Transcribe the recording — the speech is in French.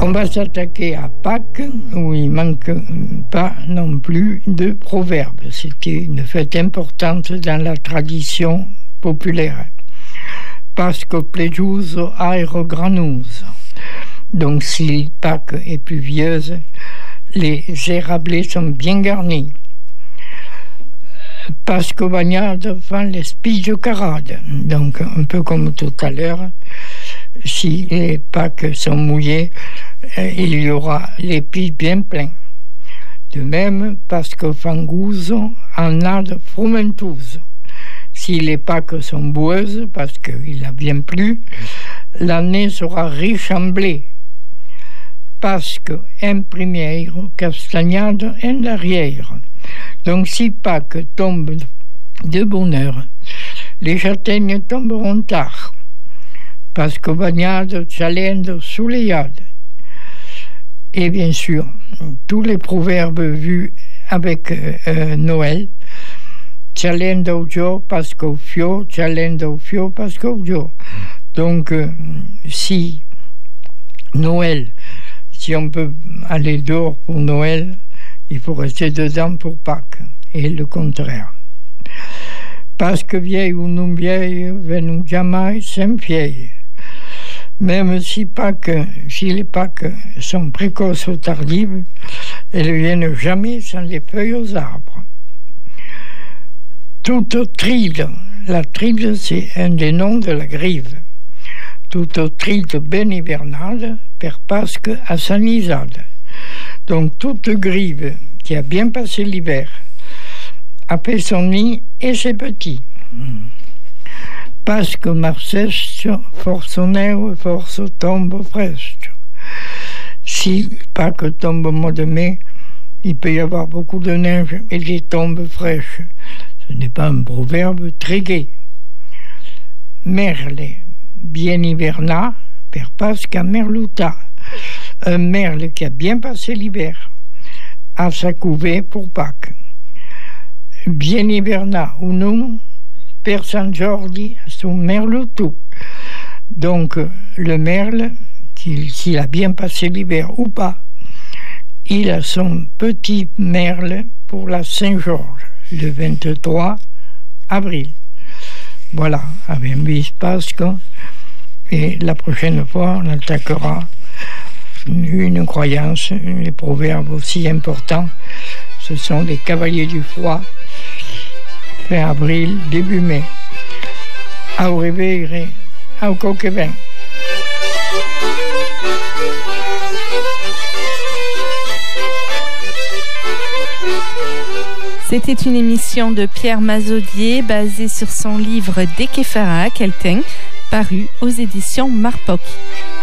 On va s'attaquer à Pâques, où il manque pas non plus de proverbes. C'était une fête importante dans la tradition populaire. Pasque plejus aero granus. Donc si Pâques est pluvieuse, les érablés sont bien garnis. Pasque bagnade fan les spigio carade. Donc un peu comme tout à l'heure, si les Pâques sont mouillées, il y aura les pieds bien pleins. De même, Pasque fanguso en ad frumentus. Si les Pâques sont boueuses, parce qu'il n'a bien plu, l'année sera riche en blé. Pasque en primiero, castagnade en arrière. Donc si Pâques tombe de bonne heure, les châtaignes tomberont tard. Pasque bagnade, cialendo, soleillade. Et bien sûr, tous les proverbes vus avec Noël, cialendo gio, pasco fio, cialendo fio, pasco gio. Donc, si Noël, si on peut aller dehors pour Noël, il faut rester dedans pour Pâques, et le contraire. Pasque vieille ou non vieille, venu jamais sem vieille. Même si les Pâques sont précoces ou tardives, elles ne viennent jamais sans les feuilles aux arbres. Toute tride, la tride c'est un des noms de la grive. Toute tride ben hivernale, per Pasque à sanisade. Donc toute grive qui a bien passé l'hiver a fait son nid et ses petits. Pasque marcesto, force neu, force tombe presto. Si Pâques tombe au mois de mai, il peut y avoir beaucoup de neige et des tombes fraîches. Ce n'est pas un proverbe très gai. Merle, bien hiverna, per Pasque merluta. Un merle qui a bien passé l'hiver, à sa couvée pour Pâques. Bien hiverna ou non, per San Jordi, son merlutu. Donc, le merle, s'il a bien passé l'hiver ou pas, il a son petit merle pour la Saint-Georges, le 23 avril. Voilà, avec un bis Pasque. Et la prochaine fois, on attaquera une croyance, les proverbes aussi importants. Ce sont les cavaliers du froid, fin avril, début mai. Au reveire, au coquevin. C'était une émission de Pierre Mazaudier basée sur son livre Dekefara Kelten, paru aux éditions Marpoc.